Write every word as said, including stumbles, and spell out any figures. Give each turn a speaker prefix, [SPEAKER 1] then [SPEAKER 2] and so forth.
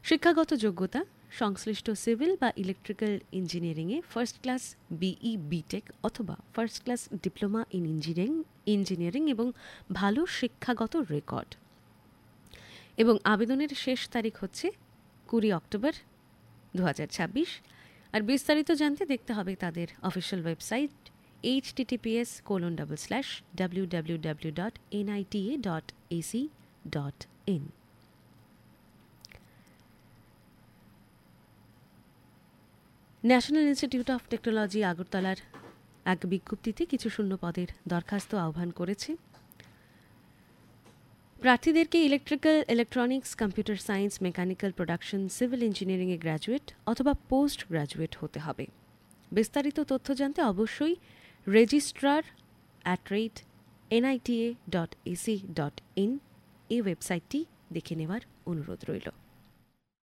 [SPEAKER 1] শিক্ষাগত যোগ্যতা সংশ্লিষ্ট সিভিল বা ইলেকট্রিক্যাল ইঞ্জিনিয়ারিংয়ে ফার্স্ট ক্লাস বিই বিটেক অথবা first class diploma in engineering engineering এবং ভালো শিক্ষাগত রেকর্ড। এবং আবেদনের শেষ তারিখ হচ্ছে কুড়ি অক্টোবর দু হাজার ছাব্বিশ। আর বিস্তারিত জানতে দেখতে হবে তাদের official website H TTPS colon double slash W W W dot NITA dot AC dot in. National institute of technology আগরতলার এক বিজ্ঞপ্তিতে কিছু শূন্য পদের দরখাস্ত আহ্বান করেছে। প্রার্থীদেরকে electrical, electronics, computer science, mechanical, production, civil ইঞ্জিনিয়ারিংয়ে গ্র্যাজুয়েট অথবা পোস্ট গ্র্যাজুয়েট হতে হবে। বিস্তারিত তথ্য জানতে অবশ্যই registrar at rate NITA dot AC dot in এই ওয়েবসাইটটি দেখে নেওয়ার অনুরোধ রইল।